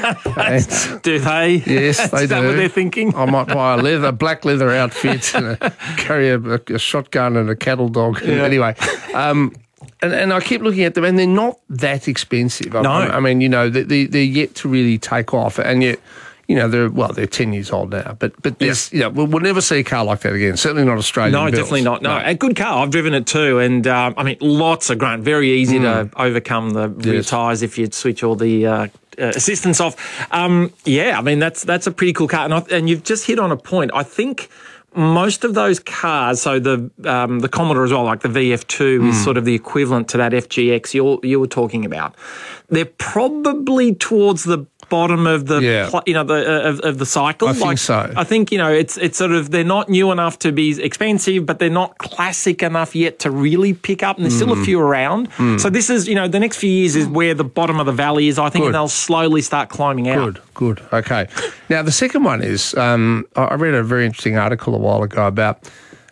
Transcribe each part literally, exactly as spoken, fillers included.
Do they? Yes, they Is that do. what they're thinking? I might buy a leather, black leather outfit and a, carry a, a shotgun and a cattle dog. Yeah. Anyway, um, and, and I keep looking at them, and they're not that expensive. I, No. I, I mean, you know, they, they, they're yet to really take off, and yet, you know, they're well, they're ten years old now. But but there's, you know, we'll, we'll never see a car like that again. Certainly not Australian. No, built. definitely not. No. A good car. I've driven it too. And, um, I mean, lots of grunt. Very easy to overcome the rear Yes. tyres if you switch all the uh, uh, assistance off. Um, yeah, I mean, that's that's a pretty cool car. And, I, and you've just hit on a point. I think most of those cars, so the um, the Commodore as well, like the V F two is sort of the equivalent to that F G X you're, you were talking about. They're probably towards the bottom of the Yeah. pl- you know the uh, of, of the cycle. I think like, so. I think you know it's it's sort of they're not new enough to be expensive, but they're not classic enough yet to really pick up. And there's still a few around. So this is you know the next few years is where the bottom of the valley is. I think, Good. and they'll slowly start climbing out. Good, good. Okay. Now, the second one is um, I I read a very interesting article a while ago about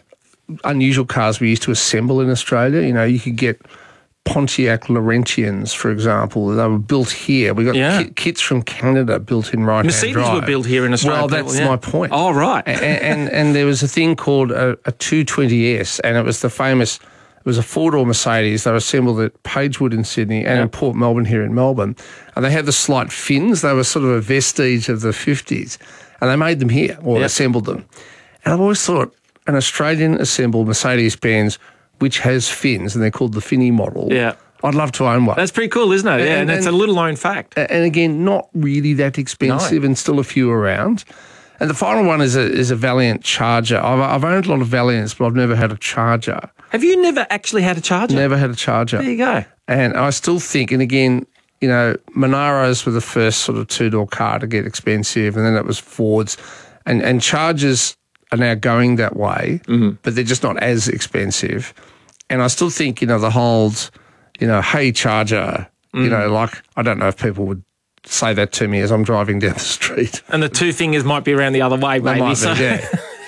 unusual cars we used to assemble in Australia. You know, you could get Pontiac Laurentians, for example. They were built here. We got Yeah. ki- kits from Canada built in right-hand Mercedes drive. were built here in Australia. Well, people, that's yeah. my point. Oh, right. and, and and there was a thing called a, a two twenty S, and it was the famous, it was a four-door Mercedes. They were assembled at Pagewood in Sydney and Yeah. in Port Melbourne here in Melbourne. And they had the slight fins. They were sort of a vestige of the fifties. And they made them here, or Yeah. assembled them. And I've always thought an Australian assembled Mercedes-Benz, which has fins, and they're called the Finny model. Yeah. I'd love to own one. That's pretty cool, isn't it? Yeah, and, And- it's a and- little known fact. And again, not really that expensive, No. and still a few around. And the final one is a is a Valiant Charger. I've, I've owned a lot of Valiants, but I've never had a Charger. Have you never actually had a Charger? Never had a Charger. There you go. And I still think, and again, you know, Monaros were the first sort of two-door car to get expensive, and then it was Fords. And, and Chargers are now going that way, Mm-hmm. but they're just not as expensive. And I still think, you know, the whole, you know, hey, Charger, Mm. you know, like, I don't know if people would say that to me as I'm driving down the street. And the two fingers might be around the other way, They maybe. might be, so. yeah.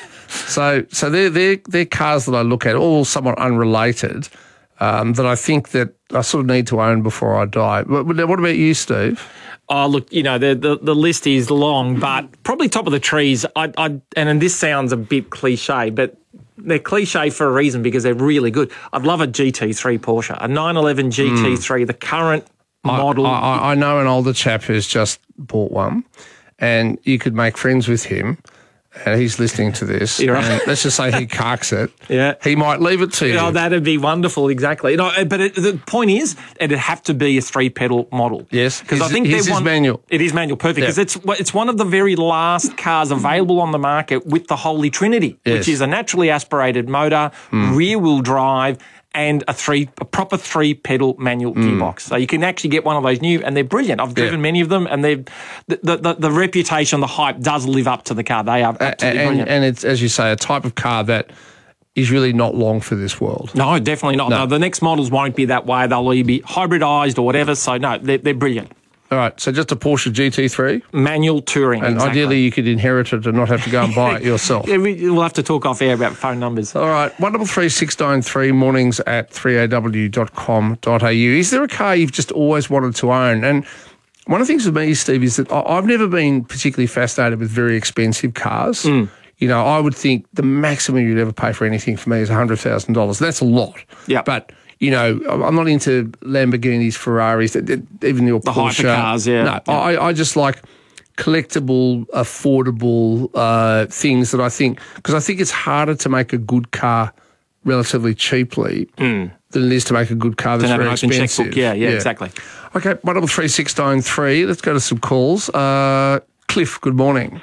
So, so they're, they're, they're cars that I look at, all somewhat unrelated, um, that I think that I sort of need to own before I die. What, what about you, Steve? Oh, look, you know, the, the the list is long, but probably top of the trees. I, I and, and this sounds a bit cliche, but they're cliche for a reason because they're really good. I'd love a G T three Porsche, a nine eleven G T three, the current model. I, I, I know an older chap who's just bought one, and you could make friends with him, and he's listening to this. You're right. And let's just say he carks it. Yeah. He might leave it to you. Oh, that'd be wonderful, exactly. No, but it, the point is, it'd have to be a three-pedal model. Yes, because I his- think his they're is one, manual. It is manual, perfect. Because Yeah. it's it's one of the very last cars available on the market with the Holy Trinity, Yes. which is a naturally aspirated motor, rear-wheel drive, and a three a proper three-pedal manual gearbox. So you can actually get one of those new, and they're brilliant. I've driven Yeah. many of them, and they've the, the the the reputation, the hype does live up to the car. They are A- absolutely and, brilliant. and it's, as you say, a type of car that is really not long for this world. No, definitely not. No. No, the next models won't be that way. They'll either be hybridised or whatever. So, no, they're, they're brilliant. All right, so just a Porsche G T three, Manual touring. and exactly. ideally you could inherit it and not have to go and buy it yourself. Yeah, we, we'll have to talk off air about phone numbers. All right, one double three six nine three, mornings at three a w dot com dot a u. Is there a car you've just always wanted to own? And one of the things with me, Steve, is that I- I've never been particularly fascinated with very expensive cars. Mm. You know, I would think the maximum you'd ever pay for anything for me is one hundred thousand dollars. That's a lot. Yep. But, you know, I'm not into Lamborghinis, Ferraris, even your The Porsche. hypercars, yeah. No, Yeah. I, I just like collectible, affordable uh, things that I think, because I think it's harder to make a good car relatively cheaply than it is to make a good car that's Don't have very an open expensive. checkbook. Yeah, yeah, exactly. Okay, one double three six nine three. Let's go to some calls. Uh, Cliff, good morning.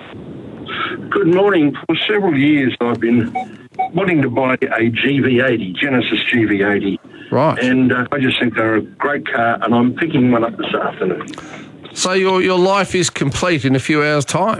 Good morning. For several years, I've been wanting to buy a G V eighty, Genesis G V eighty. Right. And uh, I just think they're a great car, and I'm picking one up this afternoon. So your your life is complete in a few hours' time.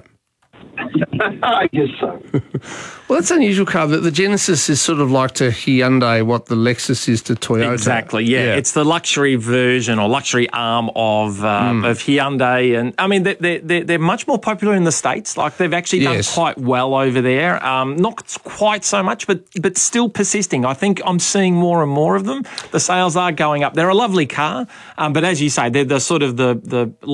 I guess so. Well, that's an unusual car. The, the Genesis is sort of like to Hyundai what the Lexus is to Toyota. Exactly, yeah. It's the luxury version or luxury arm of uh, Hmm. of Hyundai. And, I mean, they're, they're, they're much more popular in the States. Like, they've actually done Yes. quite well over there. Um, not quite so much, but but still persisting. I think I'm seeing more and more of them. The sales are going up. They're a lovely car, um, but as you say, they're the sort of the the